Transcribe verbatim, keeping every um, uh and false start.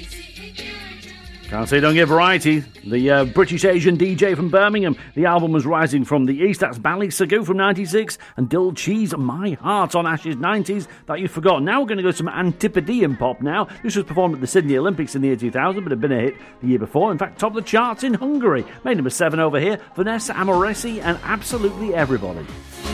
Can't say don't get variety. The uh, British Asian D J from Birmingham. The album was Rising from the East. That's Bally Sagoo from ninety-six. And Dill Cheese, My Heart on Ash's nineties. That you've forgotten. Now we're going to go to some Antipodean pop now. This was performed at the Sydney Olympics in the year two thousand, but had been a hit the year before. In fact, top of the charts in Hungary. Made number seven over here. Vanessa Amoresi and Absolutely Everybody.